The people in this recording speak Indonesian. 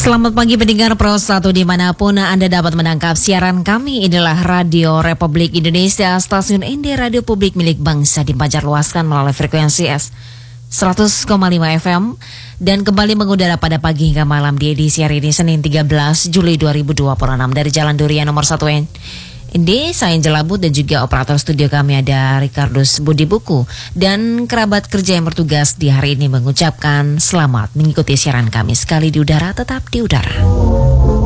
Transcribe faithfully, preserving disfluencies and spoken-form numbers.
Selamat pagi pendengar Pro satu dimanapun Anda dapat menangkap siaran kami. Inilah Radio Republik Indonesia, stasiun Indie Radio Publik milik bangsa dipancarluaskan melalui frekuensi S seratus koma lima F M dan kembali mengudara pada pagi hingga malam di edisi hari ini Senin tiga belas Juli dua ribu dua puluh enam dari Jalan Durian nomor satu Indi, saya Angela But dan juga operator studio kami ada Ricardus Budi Buku dan kerabat kerja yang bertugas di hari ini mengucapkan selamat mengikuti siaran kami sekali di udara tetap di udara.